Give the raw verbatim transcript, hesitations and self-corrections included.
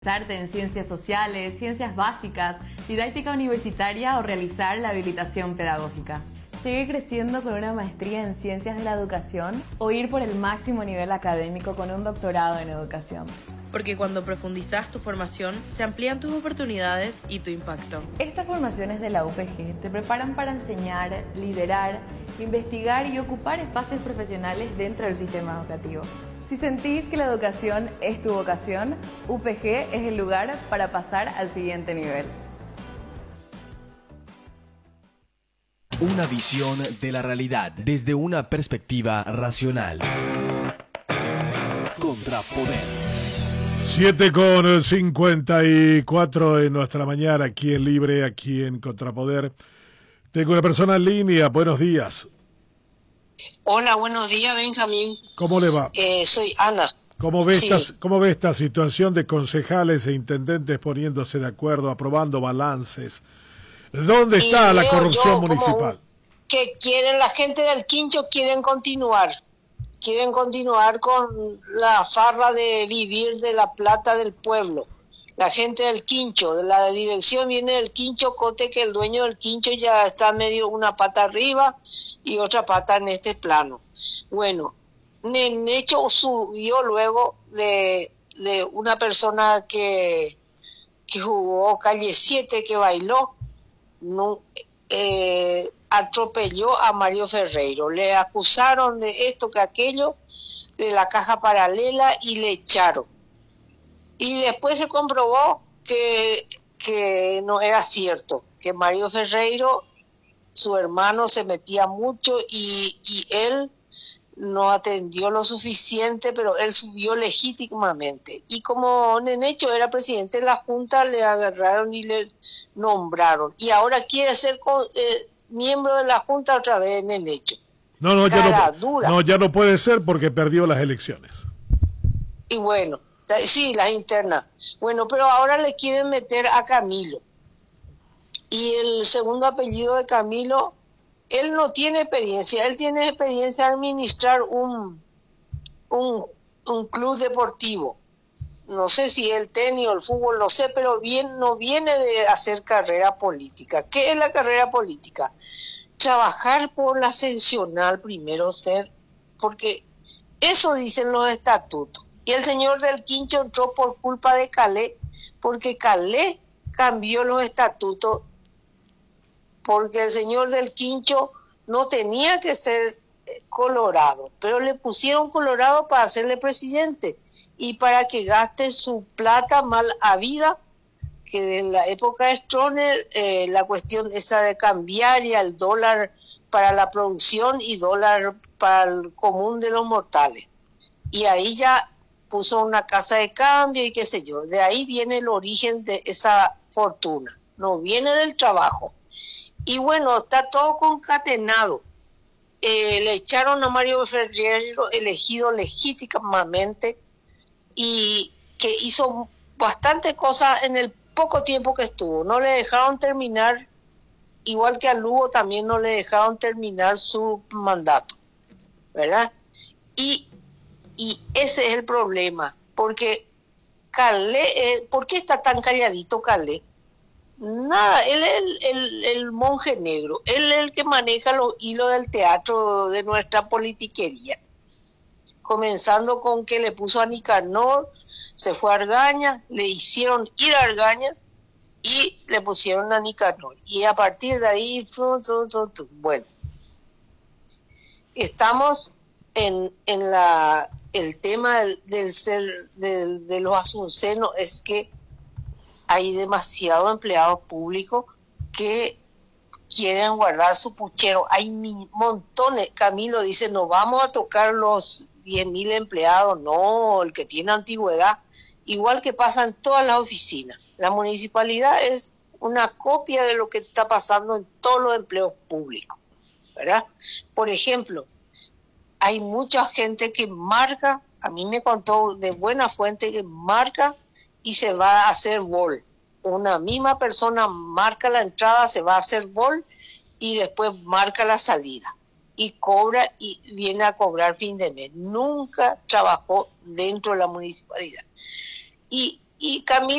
En ciencias sociales, ciencias básicas, didáctica universitaria o realizar la habilitación pedagógica. Seguir creciendo con una maestría en ciencias de la educación o ir por el máximo nivel académico con un doctorado en educación. Porque cuando profundizas tu formación, se amplían tus oportunidades y tu impacto. Estas formaciones de la U P G te preparan para enseñar, liderar, investigar y ocupar espacios profesionales dentro del sistema educativo. Si sentís que la educación es tu vocación, U P G es el lugar para pasar al siguiente nivel. Una visión de la realidad desde una perspectiva racional. Contrapoder. siete con cincuenta y cuatro en nuestra mañana, aquí en Libre, aquí en Contrapoder. Tengo una persona en línea, buenos días. Hola, buenos días, Benjamín. ¿Cómo le va? Eh, soy Ana. ¿Cómo ve, sí. esta, ¿Cómo ve esta situación de concejales e intendentes poniéndose de acuerdo, aprobando balances? ¿Dónde está y la corrupción municipal? Que quieren, la gente del Quincho quieren continuar. Quieren continuar con la farra de vivir de la plata del pueblo. La gente del Quincho, de la dirección viene del Quincho Cote, que el dueño del Quincho ya está medio una pata arriba y otra pata en este plano. Bueno, Nenecho subió luego de, de una persona que, que jugó Calle siete, que bailó, no, eh, atropelló a Mario Ferreiro. Le acusaron de esto, que aquello, de la caja paralela, y le echaron. Y después se comprobó que, que no era cierto, que Mario Ferreiro, su hermano, se metía mucho y, y él no atendió lo suficiente, pero él subió legítimamente. Y como Nenecho era presidente de la Junta, le agarraron y le nombraron. Y ahora quiere ser eh, miembro de la Junta otra vez, Nenecho. No, no, ya no, no, ya no puede ser porque perdió las elecciones. Y bueno, sí, las internas. Bueno, pero ahora le quieren meter a Camilo. Y el segundo apellido de Camilo, él no tiene experiencia. Él tiene experiencia en administrar un, un, un club deportivo. No sé si el tenis o el fútbol, no sé, pero bien, no viene de hacer carrera política. ¿Qué es la carrera política? Trabajar por la ascensional primero, ser, porque eso dicen los estatutos. Y el señor del Quincho entró por culpa de Calé, porque Calé cambió los estatutos, porque el señor del Quincho no tenía que ser colorado, pero le pusieron colorado para hacerle presidente y para que gaste su plata mal habida, que en la época de Stroessner, eh, la cuestión esa de cambiar y el dólar para la producción y dólar para el común de los mortales. Y ahí ya puso una casa de cambio y qué sé yo. De ahí viene el origen de esa fortuna. No viene del trabajo. Y bueno, está todo concatenado. Eh, le echaron a Mario Ferreiro, elegido legítimamente, y que hizo bastantes cosas en el poco tiempo que estuvo. No le dejaron terminar, igual que a Lugo también no le dejaron terminar su mandato, ¿verdad? Y Y ese es el problema, porque Calé, eh, ¿por qué está tan calladito Calé? Nada, él es el, el, el monje negro, él es el que maneja los hilos del teatro de nuestra politiquería. Comenzando con que le puso a Nicanor, se fue a Argaña, le hicieron ir a Argaña y le pusieron a Nicanor. Y a partir de ahí, bueno, estamos en, en la... El tema del, del ser, del, de los asuncenos es que hay demasiados empleados públicos que quieren guardar su puchero. Hay montones. Camilo dice, no vamos a tocar los diez mil empleados, no, el que tiene antigüedad. Igual que pasa en todas las oficinas. La municipalidad es una copia de lo que está pasando en todos los empleos públicos, ¿verdad? Por ejemplo, hay mucha gente que marca, a mí me contó de buena fuente, que marca y se va a hacer bol. Una misma persona marca la entrada, se va a hacer bol y después marca la salida. Y cobra y viene a cobrar fin de mes. Nunca trabajó dentro de la municipalidad. Y, y Camilo